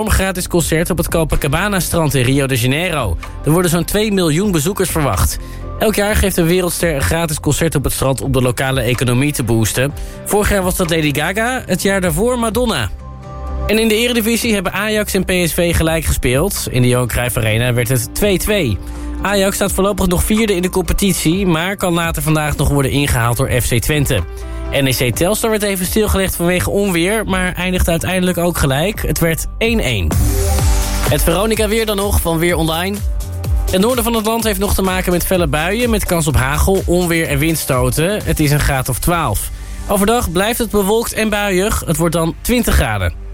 gratis concert op het Copacabana-strand in Rio de Janeiro. Er worden zo'n 2 miljoen bezoekers verwacht. Elk jaar geeft een wereldster een gratis concert op het strand om de lokale economie te boosten. Vorig jaar was dat Lady Gaga, het jaar daarvoor Madonna. En in de Eredivisie hebben Ajax en PSV gelijk gespeeld. In de Johan Cruijff Arena werd het 2-2. Ajax staat voorlopig nog 4e in de competitie, maar kan later vandaag nog worden ingehaald door FC Twente. NEC Telstar werd even stilgelegd vanwege onweer, maar eindigde uiteindelijk ook gelijk. Het werd 1-1. Het Veronica weer dan nog van Weer Online. Het noorden van het land heeft nog te maken met felle buien met kans op hagel, onweer en windstoten. Het is een graad of 12. Overdag blijft het bewolkt en buiig. Het wordt dan 20 graden.